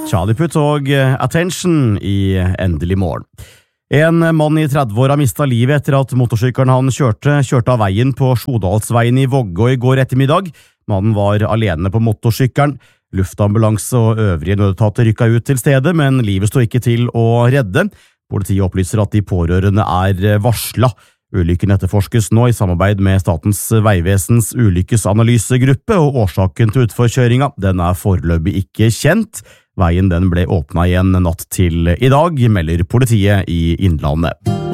Charlie Puth og Attention i Endelig morgen. En mann i 30-åra mistet livet etter at motorsykkelen han kjørte av veien på Sjodalsveien i Vågå i går ettermiddag. Mannen var alene på motorsykkelen. Luftambulanse og øvrige nødetater rykket ut til stedet, men livet stod ikke til å redde. Politiet opplyser at de pårørende varslet. Ulykken etterforskes nå i samarbeid med Statens Vegvesens ulykkesanalysegruppe, og årsaken til utforkjøringa den foreløpig ikke kjent. Veien den ble åpnet igjen natt til i dag, melder politiet i Innlandet.